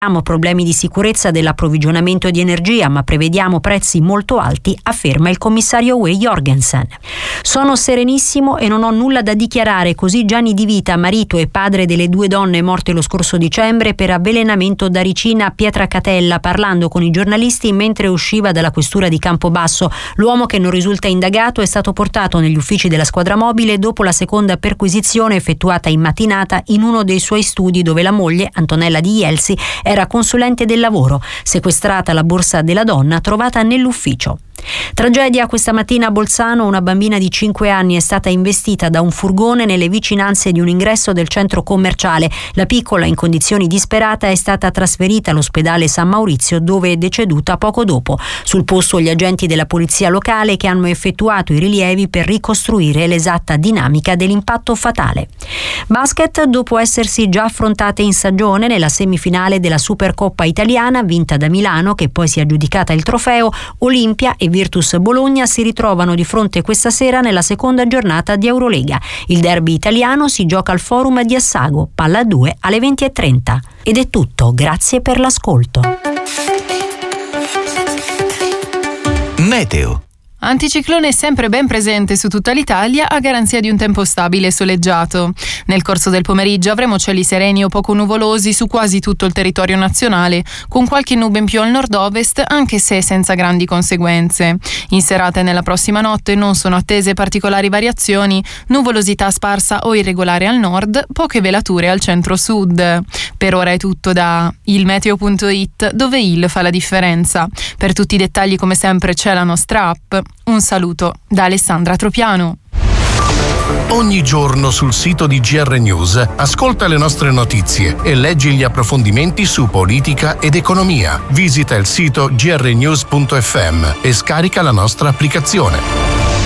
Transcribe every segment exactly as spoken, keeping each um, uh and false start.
Abbiamo problemi di sicurezza dell'approvvigionamento di energia, ma prevediamo prezzi molto alti, afferma il commissario U E Jorgensen. Sono serenissimo e non ho nulla da dichiarare, così Gianni Di Vita, marito e padre delle due donne morte lo scorso dicembre per avvelenamento da ricina a Pietracatella, parlando con i giornalisti mentre usciva dalla questura di Campobasso. L'uomo, che non risulta indagato, è stato portato negli uffici della squadra mobile dopo la seconda perquisizione effettuata in mattinata in uno dei suoi studi, dove la moglie, Antonella Di Jelsi, era consulente del lavoro, sequestrata la borsa della donna trovata nell'ufficio. Tragedia questa mattina a Bolzano. Una bambina di cinque anni è stata investita da un furgone nelle vicinanze di un ingresso del centro commerciale. La piccola, in condizioni disperate, è stata trasferita all'ospedale San Maurizio, dove è deceduta poco dopo. Sul posto gli agenti della polizia locale, che hanno effettuato i rilievi per ricostruire l'esatta dinamica dell'impatto fatale. Basket, dopo essersi già affrontate in stagione nella semifinale della Supercoppa italiana vinta da Milano, che poi si è aggiudicata il trofeo, Olimpia e Virtus Bologna si ritrovano di fronte questa sera nella seconda giornata di Eurolega. Il derby italiano si gioca al Forum di Assago, palla due alle venti e trenta. Ed è tutto, grazie per l'ascolto. Meteo. Anticiclone sempre ben presente su tutta l'Italia a garanzia di un tempo stabile e soleggiato. Nel corso del pomeriggio avremo cieli sereni o poco nuvolosi su quasi tutto il territorio nazionale, con qualche nube in più al nord-ovest, anche se senza grandi conseguenze. In serata e nella prossima notte non sono attese particolari variazioni, nuvolosità sparsa o irregolare al nord, poche velature al centro-sud. Per ora è tutto da ilmeteo punto it, dove il fa la differenza. Per tutti i dettagli, come sempre, c'è la nostra app. Un saluto da Alessandra Tropiano. Ogni giorno sul sito di G R News ascolta le nostre notizie e leggi gli approfondimenti su politica ed economia. Visita il sito g r news punto f m e scarica la nostra applicazione.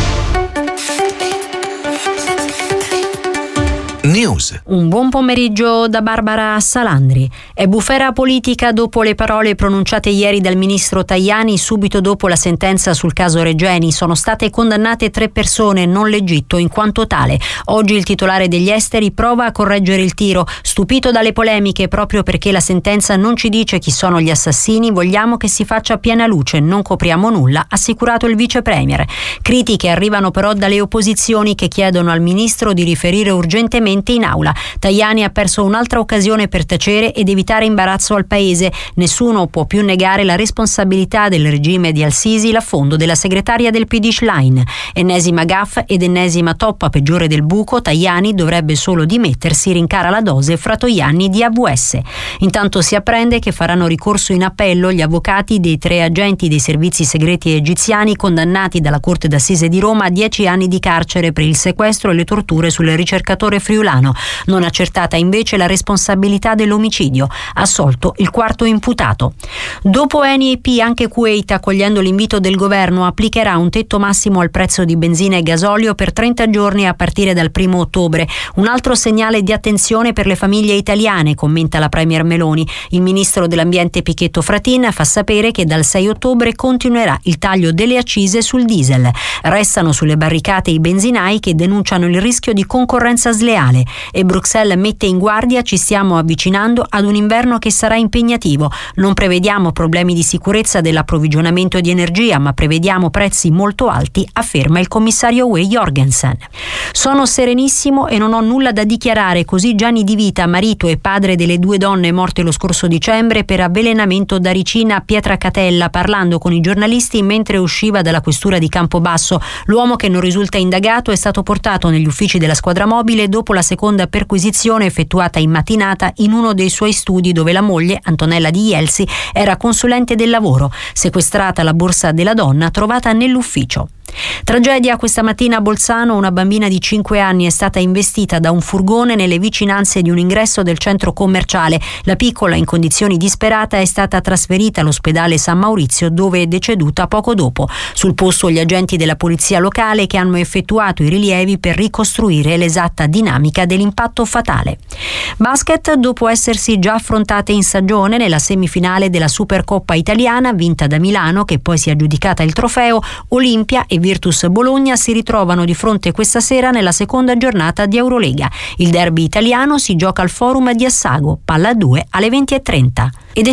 News. Un buon pomeriggio da Barbara Salandri. È bufera politica dopo le parole pronunciate ieri dal ministro Tajani subito dopo la sentenza sul caso Regeni. Sono state condannate tre persone, non l'Egitto in quanto tale. Oggi il titolare degli esteri prova a correggere il tiro. Stupito dalle polemiche proprio perché la sentenza non ci dice chi sono gli assassini, vogliamo che si faccia piena luce, non copriamo nulla, ha assicurato il vice premier. Critiche arrivano però dalle opposizioni, che chiedono al ministro di riferire urgentemente in aula. Tajani ha perso un'altra occasione per tacere ed evitare imbarazzo al paese. Nessuno può più negare la responsabilità del regime di Al-Sisi, l'affondo della segretaria del P D Schlein. Ennesima gaffe ed ennesima toppa peggiore del buco. Tajani dovrebbe solo dimettersi, rincara la dose Fratoianni di A V S. Intanto si apprende che faranno ricorso in appello gli avvocati dei tre agenti dei servizi segreti egiziani condannati dalla Corte d'Assise di Roma a dieci anni di carcere per il sequestro e le torture sul ricercatore friulano. Non accertata invece la responsabilità dell'omicidio. Assolto il quarto imputato. Dopo Eni e P, anche Kuwait, accogliendo l'invito del governo, applicherà un tetto massimo al prezzo di benzina e gasolio per trenta giorni a partire dal primo ottobre. Un altro segnale di attenzione per le famiglie italiane, commenta la premier Meloni. Il ministro dell'ambiente Pichetto Fratin fa sapere che dal sei ottobre continuerà il taglio delle accise sul diesel. Restano sulle barricate i benzinai, che denunciano il rischio di concorrenza sleale. E Bruxelles mette in guardia: ci stiamo avvicinando ad un inverno che sarà impegnativo. Non prevediamo problemi di sicurezza dell'approvvigionamento di energia, ma prevediamo prezzi molto alti, afferma il commissario U E Jorgensen. Sono serenissimo e non ho nulla da dichiarare, così Gianni Di Vita, marito e padre delle due donne morte lo scorso dicembre per avvelenamento da ricina a Pietracatella, parlando con i giornalisti mentre usciva dalla questura di Campobasso. L'uomo, che non risulta indagato, è stato portato negli uffici della squadra mobile dopo la seconda perquisizione effettuata in mattinata in uno dei suoi studi, dove la moglie, Antonella Di Jelsi, era consulente del lavoro, sequestrata la borsa della donna trovata nell'ufficio. Tragedia questa mattina a Bolzano. Una bambina di cinque anni è stata investita da un furgone nelle vicinanze di un ingresso del centro commerciale. La piccola, in condizioni disperate, è stata trasferita all'ospedale San Maurizio, dove è deceduta poco dopo. Sul posto gli agenti della polizia locale, che hanno effettuato i rilievi per ricostruire l'esatta dinamica dell'impatto fatale. Basket, dopo essersi già affrontate in stagione nella semifinale della Supercoppa italiana vinta da Milano, che poi si è aggiudicata il trofeo, Olimpia e Virtus Bologna si ritrovano di fronte questa sera nella seconda giornata di Eurolega. Il derby italiano si gioca al Forum di Assago, palla due alle venti e trenta. Ed è